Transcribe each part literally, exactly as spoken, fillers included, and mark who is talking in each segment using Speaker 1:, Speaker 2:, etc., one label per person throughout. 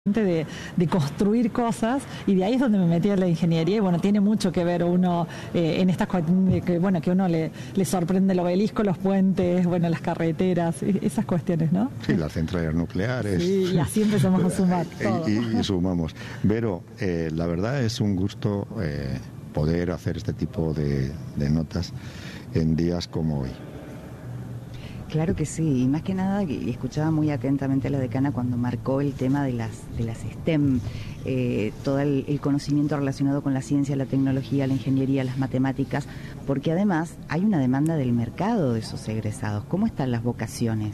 Speaker 1: De, de construir cosas, y de ahí es donde me metí a la ingeniería. Y bueno, tiene mucho que ver uno eh, en estas cuestiones de que, bueno, que uno le, le sorprende el obelisco, los puentes, bueno, las carreteras, esas cuestiones, ¿no?
Speaker 2: Sí, las centrales nucleares.
Speaker 1: Sí, y así empezamos a sumar todo.
Speaker 2: y, y, y sumamos. Vero, eh, la verdad es un gusto eh, poder hacer este tipo de, de notas en días como hoy.
Speaker 3: Claro que sí, y más que nada escuchaba muy atentamente a la decana cuando marcó el tema de las de las STEM, eh, todo el, el conocimiento relacionado con la ciencia, la tecnología, la ingeniería, las matemáticas, porque además hay una demanda del mercado de esos egresados. ¿Cómo están las vocaciones?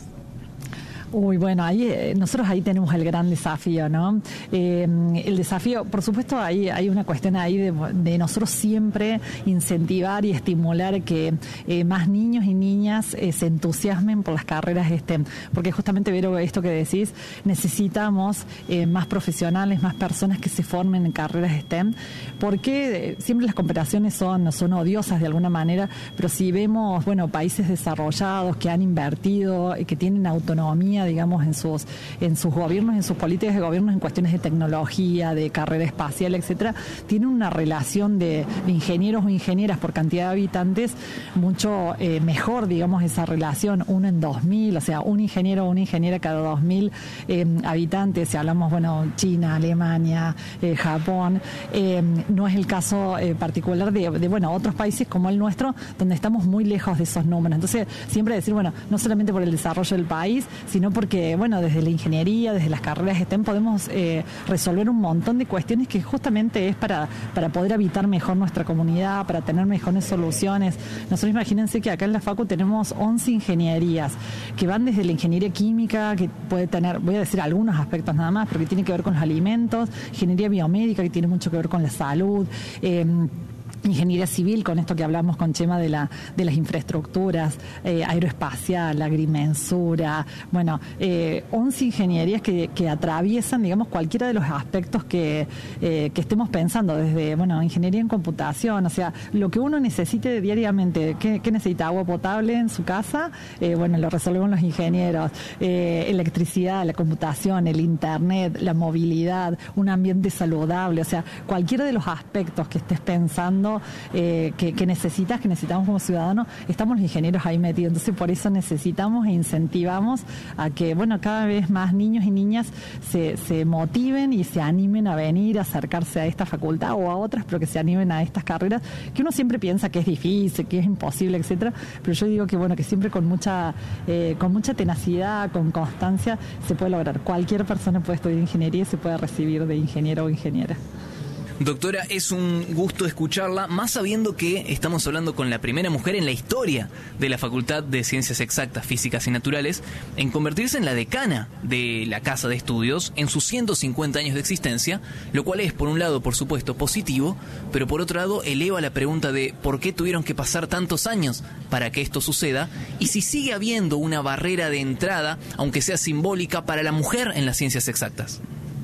Speaker 1: Uy, bueno, ahí eh, nosotros ahí tenemos el gran desafío, ¿no? Eh, el desafío, por supuesto, ahí hay una cuestión ahí de, de nosotros siempre incentivar y estimular que eh, más niños y niñas eh, se entusiasmen por las carreras STEM, porque justamente, Vero, esto que decís, necesitamos eh, más profesionales, más personas que se formen en carreras STEM, porque eh, siempre las comparaciones son, son odiosas de alguna manera, pero si vemos, bueno, países desarrollados que han invertido, que tienen autonomía, digamos, en sus en sus gobiernos, en sus políticas de gobierno, en cuestiones de tecnología, de carrera espacial, etcétera, tienen una relación de, de ingenieros o ingenieras por cantidad de habitantes mucho eh, mejor, digamos, esa relación, uno en dos mil, o sea, un ingeniero o una ingeniera cada dos mil eh, habitantes. Si hablamos, bueno, China, Alemania, eh, Japón, eh, no es el caso eh, particular de, de, bueno, otros países como el nuestro, donde estamos muy lejos de esos números. Entonces, siempre decir, bueno, no solamente por el desarrollo del país, sino porque, bueno, desde la ingeniería, desde las carreras STEM podemos eh, resolver un montón de cuestiones que justamente es para, para poder habitar mejor nuestra comunidad, para tener mejores soluciones. Nosotros imagínense que acá en la Facu tenemos once ingenierías que van desde la ingeniería química, que puede tener, voy a decir algunos aspectos nada más, pero que tiene que ver con los alimentos, ingeniería biomédica, que tiene mucho que ver con la salud, eh, ingeniería civil, con esto que hablamos con Chema de la de las infraestructuras, eh, aeroespacial, agrimensura, bueno, eh, once ingenierías que, que atraviesan, digamos, cualquiera de los aspectos que, eh, que estemos pensando, desde, bueno, ingeniería en computación, o sea, lo que uno necesite diariamente. ¿Qué, qué necesita? Agua potable en su casa, eh, bueno, lo resolvemos los ingenieros, eh, electricidad, la computación, el internet, la movilidad, un ambiente saludable, o sea, cualquiera de los aspectos que estés pensando Eh, que, que necesitas, que necesitamos como ciudadanos, estamos los ingenieros ahí metidos. Entonces, por eso necesitamos e incentivamos a que, bueno, cada vez más niños y niñas se, se motiven y se animen a venir, a acercarse a esta facultad o a otras, pero que se animen a estas carreras, que uno siempre piensa que es difícil, que es imposible, etcétera. Pero yo digo que, bueno, que siempre con mucha, eh, con mucha tenacidad, con constancia, se puede lograr. Cualquier persona puede estudiar ingeniería y se puede recibir de ingeniero o ingeniera.
Speaker 4: Doctora, es un gusto escucharla, más sabiendo que estamos hablando con la primera mujer en la historia de la Facultad de Ciencias Exactas, Físicas y Naturales en convertirse en la decana de la Casa de Estudios en sus ciento cincuenta años de existencia, lo cual es, por un lado, por supuesto, positivo, pero por otro lado, eleva la pregunta de por qué tuvieron que pasar tantos años para que esto suceda y si sigue habiendo una barrera de entrada, aunque sea simbólica, para la mujer en las ciencias exactas.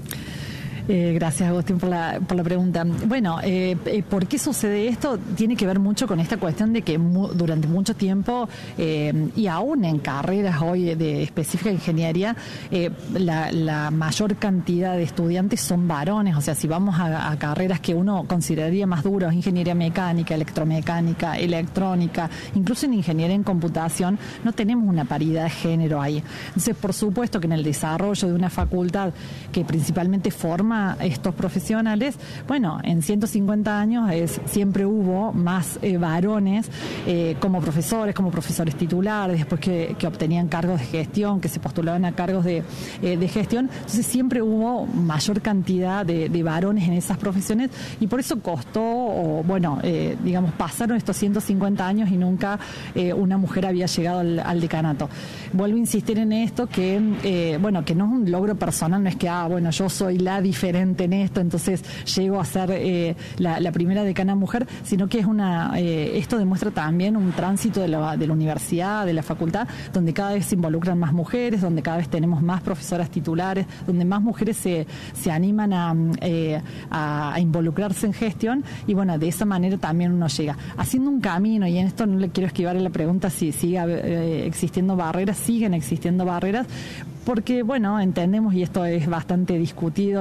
Speaker 1: Eh, gracias, Agustín, por la, por la pregunta. Bueno, eh, eh, ¿por qué sucede esto? Tiene que ver mucho con esta cuestión de que mu- durante mucho tiempo, eh, y aún en carreras hoy de específica ingeniería, eh, la, la mayor cantidad de estudiantes son varones. O sea, si vamos a, a carreras que uno consideraría más duras, ingeniería mecánica, electromecánica, electrónica, incluso en ingeniería en computación, no tenemos una paridad de género ahí. Entonces, por supuesto que en el desarrollo de una facultad que principalmente forma estos profesionales, bueno, en ciento cincuenta años es, siempre hubo más eh, varones eh, como profesores, como profesores titulares, después que, que obtenían cargos de gestión, que se postulaban a cargos de, eh, de gestión. Entonces siempre hubo mayor cantidad de, de varones en esas profesiones y por eso costó, o bueno, eh, digamos, pasaron estos ciento cincuenta años y nunca eh, una mujer había llegado al, al decanato. Vuelvo a insistir en esto, que, eh, bueno, que no es un logro personal, no es que, ah, bueno, yo soy la diferencia referente en esto, entonces llego a ser eh, la, la primera decana mujer, sino que es una eh, esto demuestra también un tránsito de la, de la universidad, de la facultad, donde cada vez se involucran más mujeres, donde cada vez tenemos más profesoras titulares, donde más mujeres se, se animan a, eh, a, a involucrarse en gestión, y bueno, de esa manera también uno llega haciendo un camino. Y en esto no le quiero esquivar la pregunta si sigue eh, existiendo barreras. Siguen existiendo barreras porque, bueno, entendemos, y esto es bastante discutido